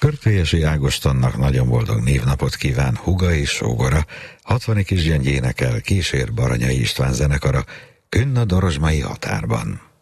Örkélyesi Ágostonnak nagyon boldog névnapot kíván húga és sógora, 60 kisgyöngyének el kísér Baranyai István zenekara Könn a Dorozsmai határban.